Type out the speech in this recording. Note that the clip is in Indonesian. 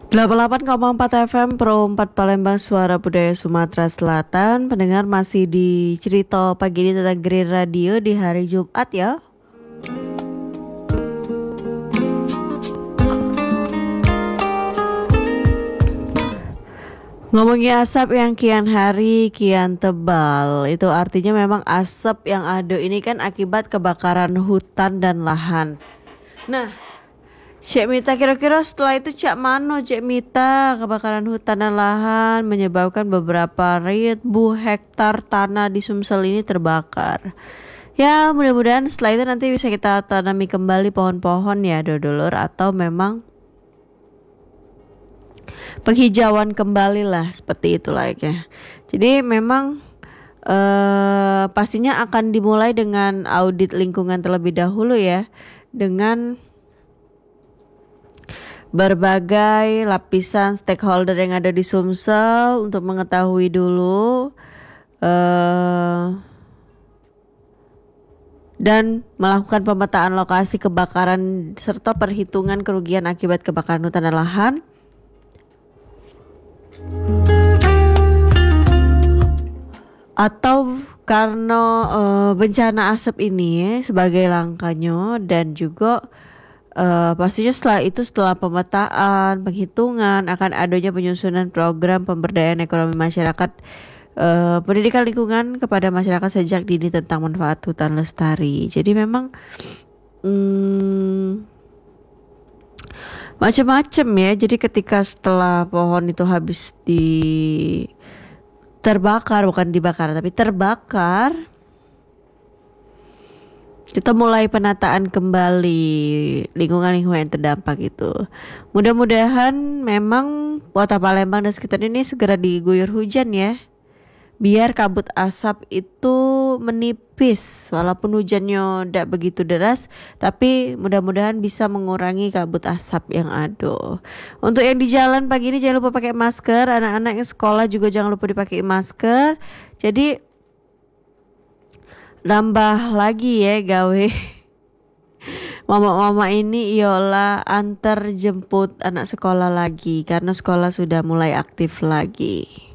88,4 FM Pro 4 Palembang Suara Budaya Sumatera Selatan. Pendengar masih di cerita pagi ini tentang Green Radio di hari Jumat ya. Ngomongin asap yang kian hari kian tebal, itu artinya memang asap yang ada ini kan akibat kebakaran hutan dan lahan. Nah, Cek Mita, kira-kira setelah itu Cak Mano Cek Mita, kebakaran hutan dan lahan menyebabkan beberapa ribu hektar tanah di Sumsel ini terbakar. Ya, mudah-mudahan setelah itu nanti bisa kita tanami kembali pohon-pohon ya dodolur, atau memang penghijauan kembali lah, seperti itu layaknya. Jadi memang pastinya akan dimulai dengan audit lingkungan terlebih dahulu ya, dengan berbagai lapisan stakeholder yang ada di Sumsel untuk mengetahui dulu dan melakukan pemetaan lokasi kebakaran serta perhitungan kerugian akibat kebakaran hutan dan lahan. Atau karena bencana asap ini sebagai langkahnya, dan juga pastinya setelah pemetaan, penghitungan, akan adanya penyusunan program pemberdayaan ekonomi masyarakat, pendidikan lingkungan kepada masyarakat sejak dini tentang manfaat hutan lestari. Jadi memang macam-macam ya. Jadi ketika setelah pohon itu habis terbakar, bukan dibakar tapi terbakar, kita mulai penataan kembali lingkungan-lingkungan yang terdampak itu. Mudah-mudahan memang Kota Palembang dan sekitar ini segera diguyur hujan ya, biar kabut asap itu menipis. Walaupun hujannya tidak begitu deras, tapi mudah-mudahan bisa mengurangi kabut asap yang ada. Untuk yang di jalan pagi ini jangan lupa pakai masker. Anak-anak yang sekolah juga jangan lupa dipakai masker. Jadi nambah lagi ya gawe mama-mama ini, iyalah antar jemput anak sekolah lagi karena sekolah sudah mulai aktif lagi.